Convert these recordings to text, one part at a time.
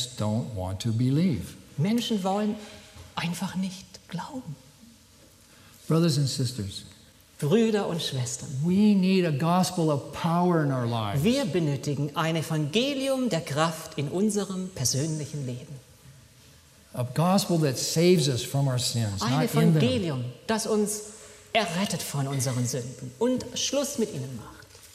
don't want to believe. Menschen wollen einfach nicht glauben. Brothers and sisters, Brüder und Schwestern, we need a gospel of power in our lives. wir benötigen ein Evangelium der Kraft in unserem persönlichen Leben. A gospel that saves us from our sins, Ein not in them. Evangelium, das uns errettet von unseren Sünden und Schluss mit ihnen macht.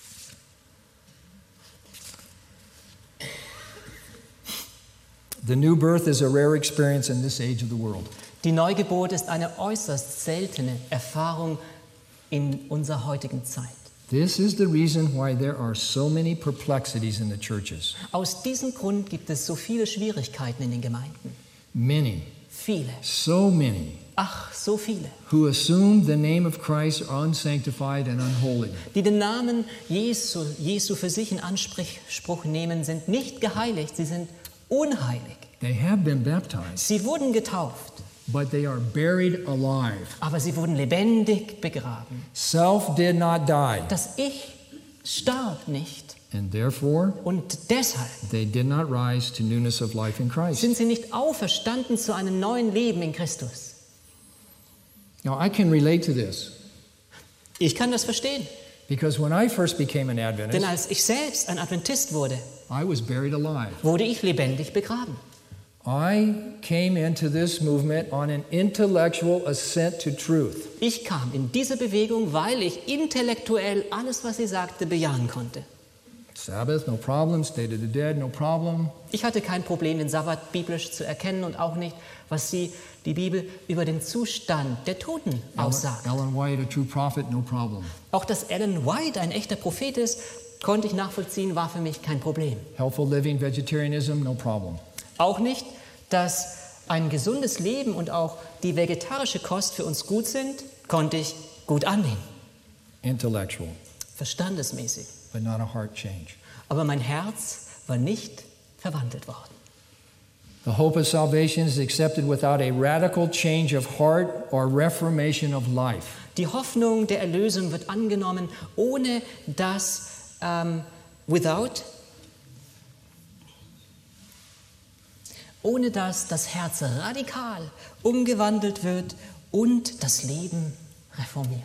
The new birth is a rare experience in this age of the world. Die Neugeburt ist eine äußerst seltene Erfahrung in unserer heutigen Zeit. This is the reason why there are so many perplexities in the churches. Aus diesem Grund gibt es so viele Schwierigkeiten in den Gemeinden. Many, Viele, so many, ach, so viele, who assume the name of Christ are unsanctified and unholy. die den Namen Jesu für sich in Anspruch nehmen, sind nicht geheiligt, sie sind unheilig. They have been baptized, Sie wurden getauft, but they are buried alive. aber sie wurden lebendig begraben. Self did not die, Das Ich starb nicht and therefore und deshalb they did not rise to newness of life in Christ. sind sie nicht auferstanden zu einem neuen Leben in Christus. Now I can relate to this Ich kann das verstehen, because when I first became an denn Adventist, als ich selbst ein Adventist wurde, I was buried alive. wurde ich lebendig begraben. I came into this movement on an intellectual assent to truth. Ich kam in diese Bewegung, weil ich intellektuell alles, was sie sagte, bejahen konnte. Sabbath, no problem. State of the dead, no problem. Ich hatte kein Problem, den Sabbat biblisch zu erkennen und auch nicht, was die Bibel über den Zustand der Toten aussagt. Ellen White, a true prophet, no problem. Auch dass Ellen White ein echter Prophet ist, konnte ich nachvollziehen, war für mich kein Problem. Healthful living, vegetarianism, no problem. Auch nicht, dass ein gesundes Leben und auch die vegetarische Kost für uns gut sind, konnte ich gut annehmen. Intellectual, Verstandesmäßig. but not a heart change. Aber mein Herz war nicht verwandelt worden. The hope of salvation is accepted without a radical change of heart or reformation of life. Die Hoffnung der Erlösung wird angenommen, ohne dass das Herz radikal umgewandelt wird und das Leben reformiert.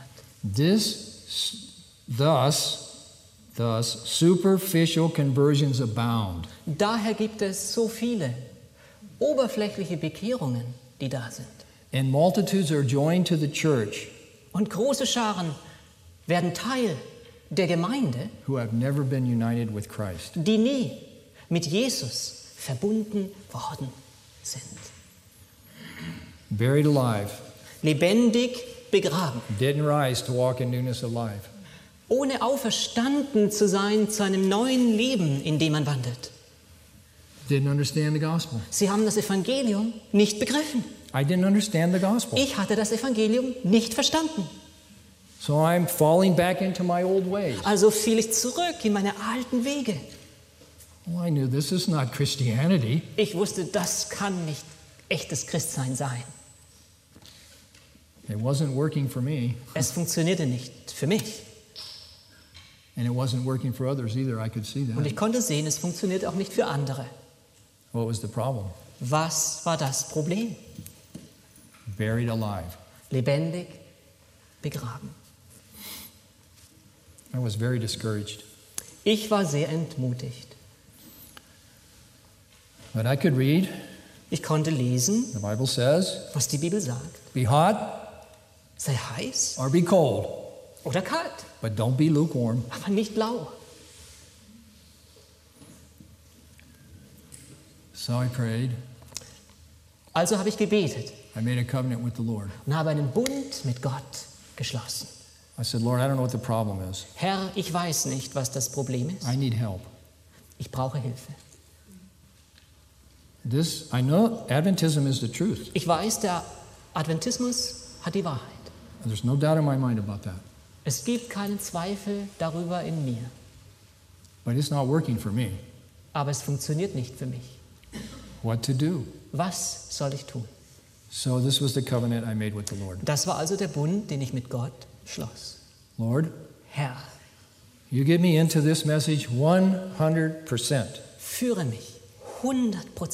Thus, superficial conversions abound. Daher gibt es so viele oberflächliche Bekehrungen, die da sind. And multitudes are joined to the church Und große Scharen werden Teil der Gemeinde, who have never been united with Christ. die nie mit Jesus verbunden worden sind. Buried alive, Lebendig begraben, didn't rise to walk in newness of life. ohne auferstanden zu sein zu einem neuen Leben, in dem man wandelt. Didn't understand the gospel. Sie haben das Evangelium nicht begriffen. I didn't understand the gospel. Ich hatte das Evangelium nicht verstanden. So I'm falling back into my old ways. Also fiel ich zurück in meine alten Wege. Well, I knew this is not Christianity. Ich wusste, das kann nicht echtes Christsein sein. It wasn't working for me, Es funktionierte nicht für mich. and it wasn't working for others either. I could see Und ich that. konnte sehen, es funktioniert auch nicht für andere. What was the problem? Was war das Problem? Buried alive. Lebendig begraben. I was very discouraged. Ich war sehr entmutigt. But I could read. Ich konnte lesen, The Bible says, was die Bibel sagt. be hot Sei heiß or be cold, oder kalt, but don't be lukewarm. aber nicht lau. So I prayed. Also habe ich gebetet I made a covenant with the Lord. und habe einen Bund mit Gott geschlossen. I said, Lord, I don't know what the problem is. Herr, ich weiß nicht, was das Problem ist. I need help. Ich brauche Hilfe. I know Adventism is the truth. Ich weiß, der Adventismus hat die Wahrheit. There's no doubt in my mind about that. Es gibt keinen Zweifel darüber in mir. But it's not working for me. Aber es funktioniert nicht für mich. What to do? Was soll ich tun? So this was the covenant I made with the Lord. Das war also der Bund, den ich mit Gott schloss. Lord, Herr, you get me into this message 100%. führe mich 100%.